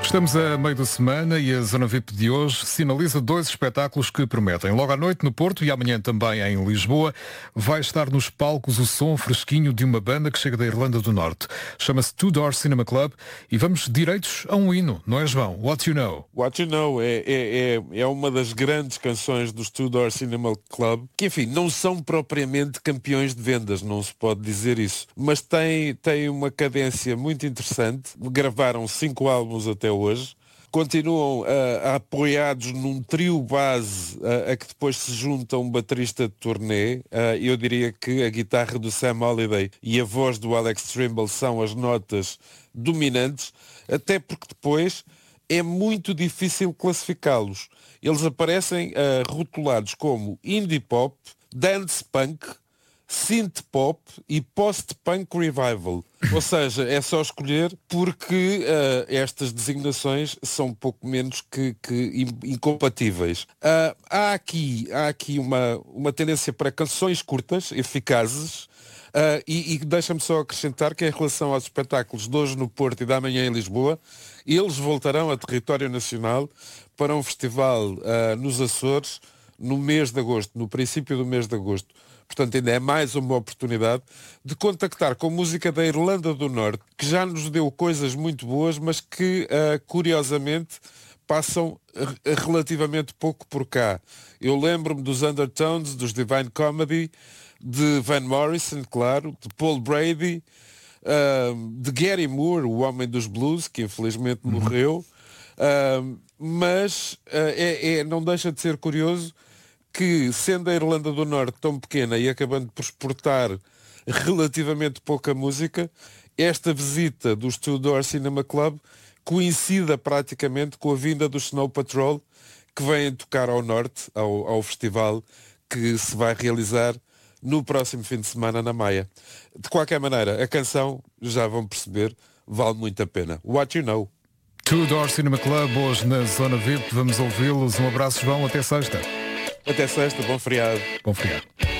Estamos a meio da semana e a Zona VIP de hoje sinaliza 2 espetáculos que prometem. Logo à noite no Porto e amanhã também em Lisboa vai estar nos palcos o som fresquinho de uma banda que chega da Irlanda do Norte. Chama-se Two Door Cinema Club e vamos direitos a um hino, não é, João? What You Know. What You Know é uma das grandes canções dos Two Door Cinema Club, que enfim, não são propriamente campeões de vendas, não se pode dizer isso, mas tem uma cadência muito interessante. Gravaram 5 álbuns até hoje. Continuam apoiados num trio base a que depois se junta um baterista de turnê. Eu diria que a guitarra do Sam Holliday e a voz do Alex Trimble são as notas dominantes, até porque depois é muito difícil classificá-los. Eles aparecem rotulados como indie pop, dance punk, synth pop e post-punk revival. Ou seja, é só escolher porque estas designações são pouco menos que incompatíveis. Há aqui uma tendência para canções curtas, eficazes, e deixa-me só acrescentar que em relação aos espetáculos de hoje no Porto e da manhã em Lisboa, eles voltarão a território nacional para um festival nos Açores no mês de agosto, no princípio do mês de agosto. Portanto, ainda é mais uma oportunidade de contactar com música da Irlanda do Norte, que já nos deu coisas muito boas, mas que, curiosamente, passam relativamente pouco por cá. Eu lembro-me dos Undertones, dos Divine Comedy, de Van Morrison, claro, de Paul Brady, de Gary Moore, o homem dos blues, que infelizmente morreu, mas não deixa de ser curioso que, sendo a Irlanda do Norte tão pequena e acabando por exportar relativamente pouca música, esta visita dos Two Door Cinema Club coincida praticamente com a vinda do Snow Patrol, que vêm tocar ao norte, ao festival que se vai realizar no próximo fim de semana na Maia. De qualquer maneira, a canção, já vão perceber, vale muito a pena. What You Know. Two Door Cinema Club, hoje na Zona VIP. Vamos ouvi-los. Um abraço, João. Até sexta. Até sexta. Bom feriado. Bom feriado.